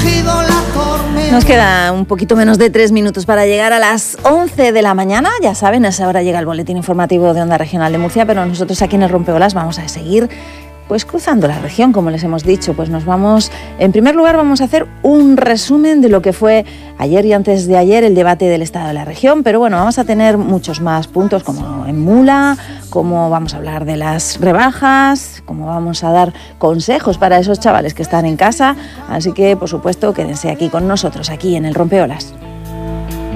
Nos queda un poquito menos de 3 minutos para llegar a las 11 de la mañana. Ya saben, a esa hora llega el boletín informativo de Onda Regional de Murcia, pero nosotros aquí en el Rompeolas vamos a seguir pues cruzando la región, como les hemos dicho. Pues nos vamos, en primer lugar vamos a hacer un resumen de lo que fue ayer y antes de ayer el debate del estado de la región, pero bueno, vamos a tener muchos más puntos, como en Mula, como vamos a hablar de las rebajas, como vamos a dar consejos para esos chavales que están en casa, así que por supuesto quédense aquí con nosotros, aquí en el Rompeolas.